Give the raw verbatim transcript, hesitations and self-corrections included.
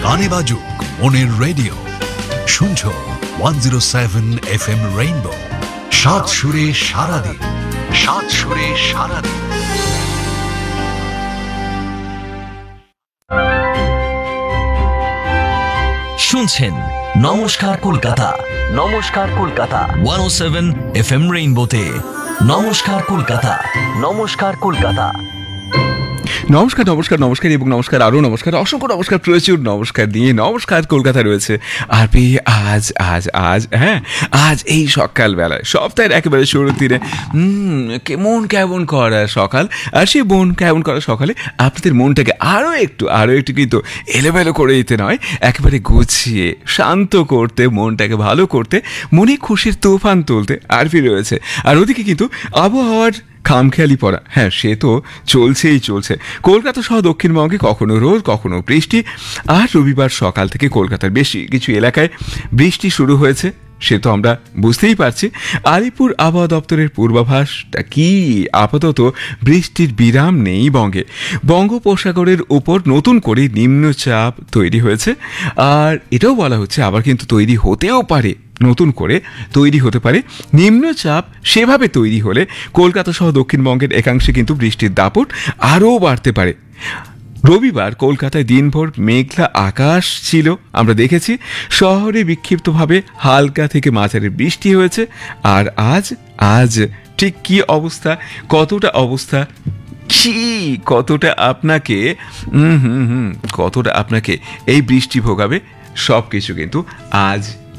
গানে বাজুক মনের রেডিও, শুনছো one zero seven F M rainbow, সাত সুরে সারাদিন, সাত সুরে সারাদিন। শুনছেন নমস্কার কলকাতা, নমস্কার কলকাতা ওয়ান ও সেভেন এফ এম রেইনবোতে। নমস্কার কলকাতা, নমস্কার কলকাতা। নমস্কার নমস্কার নমস্কার এবং নমস্কার আরও নমস্কার, অসংখ্য নমস্কার, প্রচুর নমস্কার দিয়ে নমস্কার কলকাতা রয়েছে। আর পেয়ে আজ আজ আজ হ্যাঁ আজ এই সকালবেলায় সপ্তাহের একেবারে শুরুর দিনে মন কেমন করা সকাল, আর সেই মন কেমন করা সকালে আপনাদের মনটাকে আরও একটু আরও একটু কিন্তু এলোমেলো করে দিতে নয়, একেবারে গুছিয়ে শান্ত করতে, মনটাকে ভালো করতে, মনে খুশির তুফান তুলতে আর ফিরে রয়েছে। আর ওদিকে কিন্তু আবহাওয়ার খামখেয়ালি পড়া, হ্যাঁ সে তো চলছেই চলছে। কলকাতা সহ দক্ষিণবঙ্গে কখনো রোদ কখনো বৃষ্টি, আর রবিবার সকাল থেকে কলকাতার বেশি কিছু এলাকায় বৃষ্টি শুরু হয়েছে, সে তো আমরা বুঝতেই পারছি। আলিপুর আবহাওয়া দপ্তরের পূর্বাভাসটা কি, আপাতত বৃষ্টির বিরাম নেই বঙ্গে। বঙ্গোপসাগরের উপর নতুন করে নিম্নচাপ তৈরি হয়েছে, আর এটাও বলা হচ্ছে আবার কিন্তু তৈরি হতেও পারে, নতুন করে তৈরি হতে পারে নিম্নচাপ। সেভাবে তৈরি হলে কলকাতা সহ দক্ষিণবঙ্গের একাংশে কিন্তু বৃষ্টির দাপট আরও বাড়তে পারে। রবিবার কলকাতায় দিনভর মেঘলা আকাশ ছিল, আমরা দেখেছি। শহরে বিক্ষিপ্তভাবে হালকা থেকে মাঝারি বৃষ্টি হয়েছে। আর আজ আজ ঠিক কি অবস্থা, কতটা অবস্থা কি, কতটা আপনাকে হুম হুম হুম কতটা আপনাকে এই বৃষ্টি ভোগাবে, সব কিছু কিন্তু আজ